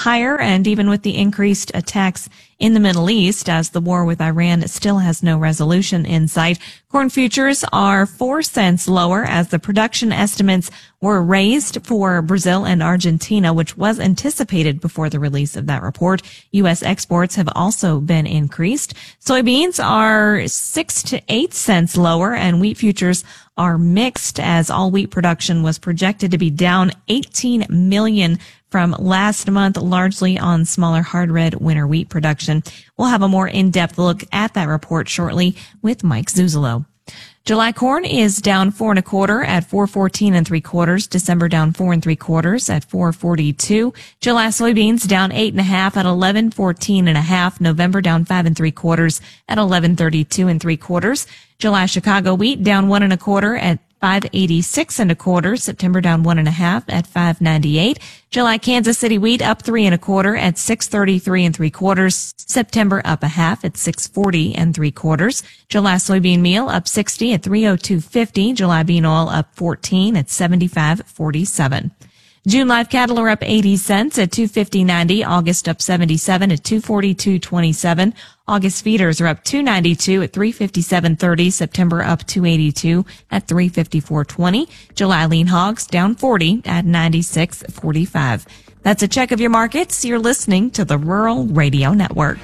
higher, and even with the increased attacks in the Middle East, as the war with Iran still has no resolution in sight, corn futures are 4 cents lower as the production estimates were raised for Brazil and Argentina, which was anticipated before the release of that report. U.S. exports have also been increased. Soybeans are 6 to 8 cents lower, and wheat futures are mixed as all wheat production was projected to be down 18 million from last month, largely on smaller hard red winter wheat production. We'll have a more in-depth look at that report shortly with Mike Zuzolo. July corn is down 4 1/4 at 4.14 3/4. December down 4 3/4 at 4.42. July soybeans down 8 1/2 at 11.14 1/2. November down 5 3/4 at 11.32 3/4. July Chicago wheat down 1 1/4 at 5.86 1/4. September down 1 1/2 at 5.98. July Kansas City wheat up 3 1/4 at 6.33 3/4. September up 1/2 at 6.40 3/4. July soybean meal up 60 at 3.0250. July bean oil up 14 at 75.47. June live cattle are up 80 cents at 250.90. August up 77 at 242.27. August feeders are up 292 at 357.30. September up 282 at 354.20. July lean hogs down 40 at 96.45. That's a check of your markets. You're listening to the Rural Radio Network.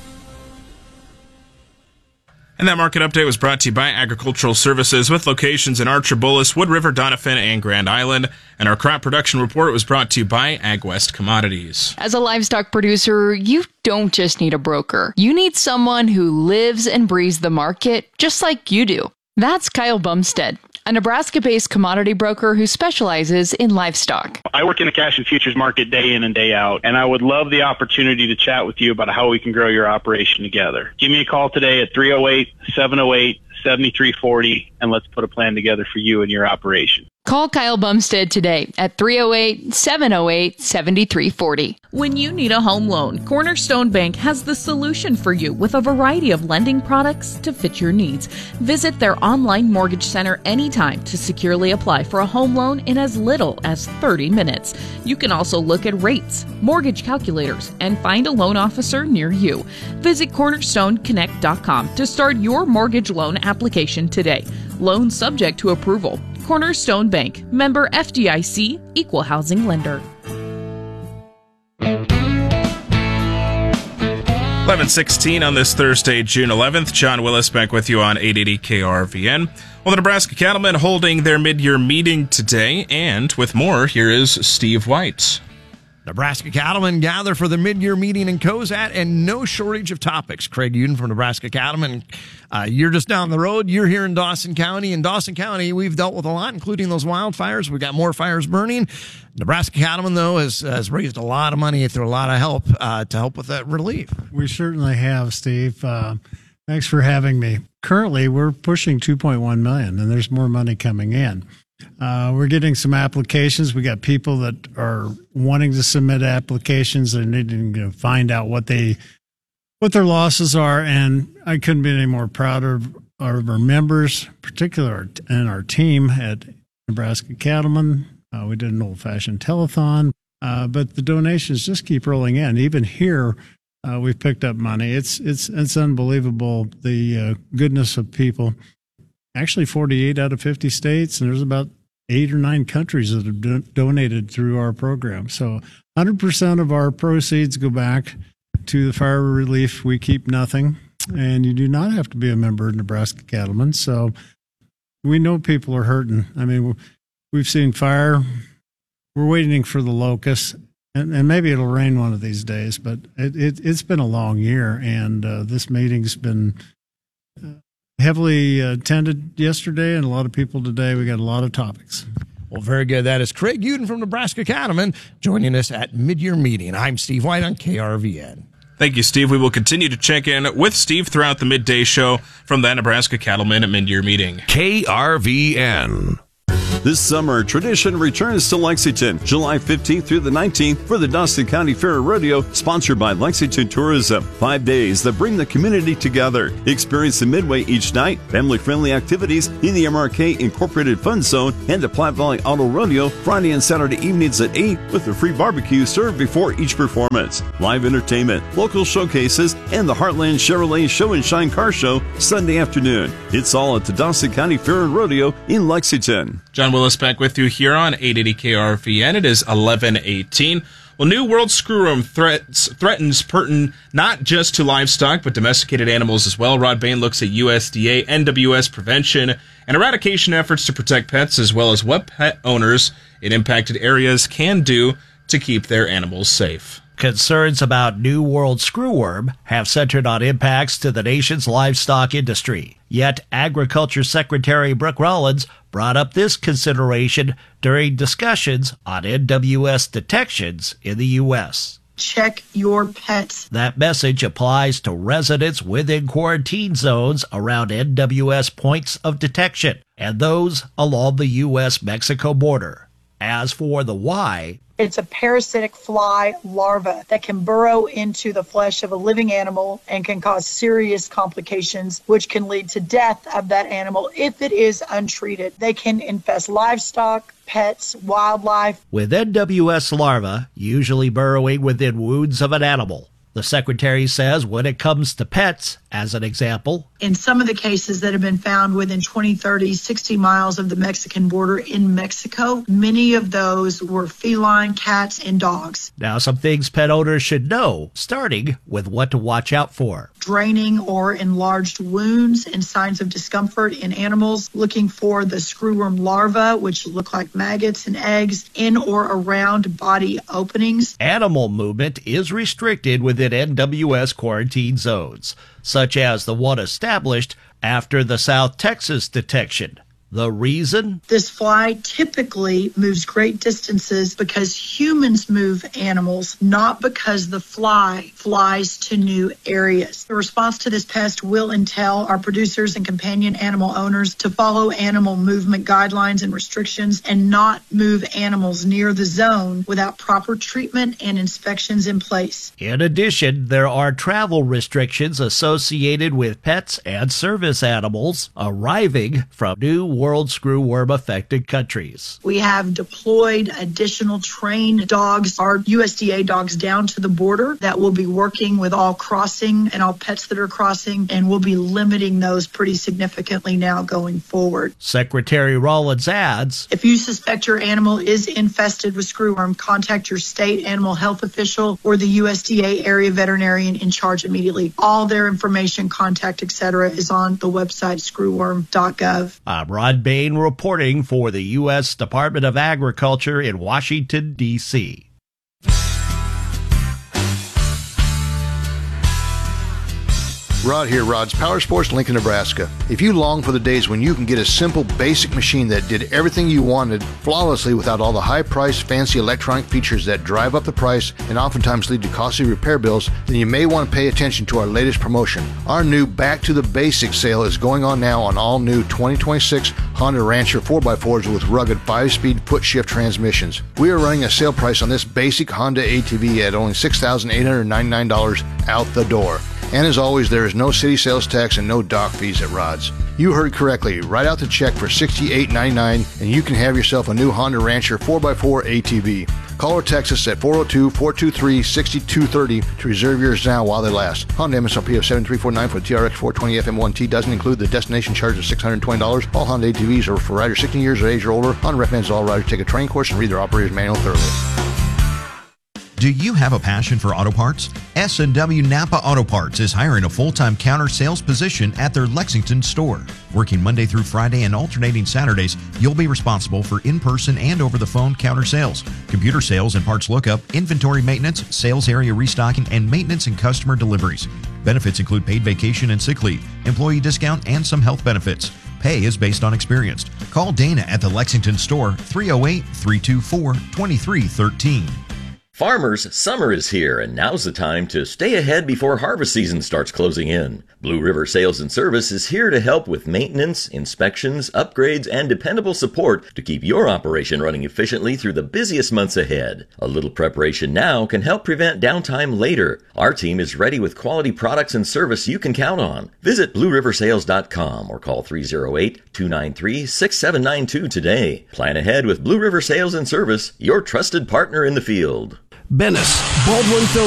And that market update was brought to you by Agricultural Services with locations in Archbold, Wood River, Doniphan, and Grand Island. And our crop production report was brought to you by AgWest Commodities. As a livestock producer, you don't just need a broker. You need someone who lives and breathes the market just like you do. That's Kyle Bumstead, a Nebraska-based commodity broker who specializes in livestock. I work in the cash and futures market day in and day out, and I would love the opportunity to chat with you about how we can grow your operation together. Give me a call today at 308-708-7340, and let's put a plan together for you and your operation. Call Kyle Bumstead today at 308-708-7340. When you need a home loan, Cornerstone Bank has the solution for you with a variety of lending products to fit your needs. Visit their online mortgage center anytime to securely apply for a home loan in as little as 30 minutes. You can also look at rates, mortgage calculators, and find a loan officer near you. Visit cornerstoneconnect.com to start your mortgage loan application today. Loan subject to approval. Cornerstone Bank, member FDIC, equal housing lender. 11:16 on this Thursday, June 11th. John Willis back with you on 880 KRVN. Well, the Nebraska cattlemen holding their mid-year meeting today, and with more, here is Steve White. Nebraska cattlemen gather for the mid-year meeting in Cozad, and no shortage of topics. Craig Uden from Nebraska Cattlemen. You're just down the road. You're here in Dawson County. In Dawson County, we've dealt with a lot, including those wildfires. We've got more fires burning. Nebraska Cattlemen, though, has raised a lot of money through a lot of help to help with that relief. We certainly have, Steve. Thanks for having me. Currently, we're pushing $2.1 million, and there's more money coming in. We're getting some applications. We got people that are wanting to submit applications. They're needing to find out what their losses are, and I couldn't be any more proud of our members, particularly and our team at Nebraska Cattlemen. We did an old-fashioned telethon, but the donations just keep rolling in. Even here, we've picked up money. It's unbelievable, the goodness of people. Actually, 48 out of 50 states, and there's about 8 or 9 countries that have donated through our program. So 100% of our proceeds go back to the fire relief. We keep nothing, and you do not have to be a member of Nebraska Cattlemen. So we know people are hurting. I mean, we've seen fire. We're waiting for the locusts, and maybe it'll rain one of these days, but it's been a long year, and this meeting's been heavily attended yesterday, and a lot of people today. We got a lot of topics. Well, very good. That is Craig Uden from Nebraska Cattlemen joining us at mid-year meeting. I'm Steve White on KRVN. Thank you, Steve. We will continue to check in with Steve throughout the midday show from the Nebraska Cattlemen at mid-year meeting. KRVN. This summer, tradition returns to Lexington, July 15th through the 19th for the Dawson County Fair and Rodeo, sponsored by Lexington Tourism. 5 days that bring the community together. Experience the Midway each night, family-friendly activities in the MRK Incorporated Fun Zone, and the Platte Valley Auto Rodeo Friday and Saturday evenings at 8 with a free barbecue served before each performance. Live entertainment, local showcases, and the Heartland Chevrolet Show and Shine Car Show Sunday afternoon. It's all at the Dawson County Fair and Rodeo in Lexington. John Willis back with you here on 880 KRVN. It is 11:18. Well, New World Screwworm threatens pertinent not just to livestock, but domesticated animals as well. Rod Bain looks at USDA, NWS prevention, and eradication efforts to protect pets, as well as what pet owners in impacted areas can do to keep their animals safe. Concerns about New World Screwworm have centered on impacts to the nation's livestock industry. Yet Agriculture Secretary Brooke Rollins brought up this consideration during discussions on NWS detections in the U.S. Check your pets. That message applies to residents within quarantine zones around NWS points of detection and those along the U.S.-Mexico border. As for the why, it's a parasitic fly larva that can burrow into the flesh of a living animal and can cause serious complications, which can lead to death of that animal if it is untreated. They can infest livestock, pets, wildlife. With NWS larvae usually burrowing within wounds of an animal, the secretary says when it comes to pets, as an example, in some of the cases that have been found within 20, 30, 60 miles of the Mexican border in Mexico, many of those were feline cats and dogs. Now, some things pet owners should know, starting with what to watch out for. Draining or enlarged wounds and signs of discomfort in animals, looking for the screwworm larvae, which look like maggots and eggs, in or around body openings. Animal movement is restricted within NWS quarantine zones, such as the one established after the South Texas detection. The reason? This fly typically moves great distances because humans move animals, not because the fly flies to new areas. The response to this pest will entail our producers and companion animal owners to follow animal movement guidelines and restrictions and not move animals near the zone without proper treatment and inspections in place. In addition, there are travel restrictions associated with pets and service animals arriving from New World Screwworm affected countries. We have deployed additional trained dogs, our USDA dogs, down to the border that will be working with all crossing and all pets that are crossing, and we'll be limiting those pretty significantly now going forward. Secretary Rollins adds, if you suspect your animal is infested with screwworm, contact your state animal health official or the USDA area veterinarian in charge immediately. All their information, contact, etc. is on the website screwworm.gov. I'm Rod Bain reporting for the U.S. Department of Agriculture in Washington, D.C. Rod here, Rod's Power Sports, Lincoln, Nebraska. If you long for the days when you can get a simple, basic machine that did everything you wanted flawlessly without all the high-priced, fancy electronic features that drive up the price and oftentimes lead to costly repair bills, then you may want to pay attention to our latest promotion. Our new Back to the Basics sale is going on now on all new 2026 Honda Rancher 4x4s with rugged 5-speed foot-shift transmissions. We are running a sale price on this basic Honda ATV at only $6,899 out the door. And as always, there is no city sales tax and no dock fees at Rod's. You heard correctly. Write out the check for $68.99 and you can have yourself a new Honda Rancher 4x4 ATV. Call or text us at 402-423-6230 to reserve yours now while they last. Honda MSRP of $7,349 for the TRX 420 FM1T doesn't include the destination charge of $620. All Honda ATVs are for riders 16 years of age or older. Honda recommends all riders take a training course and read their operator's manual thoroughly. Do you have a passion for auto parts? S&W Napa Auto Parts is hiring a full-time counter sales position at their Lexington store. Working Monday through Friday and alternating Saturdays, you'll be responsible for in-person and over-the-phone counter sales, computer sales and parts lookup, inventory maintenance, sales area restocking, and maintenance and customer deliveries. Benefits include paid vacation and sick leave, employee discount, and some health benefits. Pay is based on experience. Call Dana at the Lexington store, 308-324-2313. Farmers, summer is here, and now's the time to stay ahead before harvest season starts closing in. Blue River Sales and Service is here to help with maintenance, inspections, upgrades, and dependable support to keep your operation running efficiently through the busiest months ahead. A little preparation now can help prevent downtime later. Our team is ready with quality products and service you can count on. Visit BlueRiverSales.com or call 308-293-6792 today. Plan ahead with Blue River Sales and Service, your trusted partner in the field. Bennis, Baldwin